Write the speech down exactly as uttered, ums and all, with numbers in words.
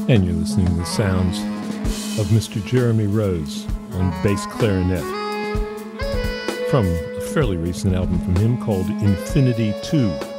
And you're listening to the sounds of Mister Jeremy Rose on bass clarinet from a fairly recent album from him called Infinity two.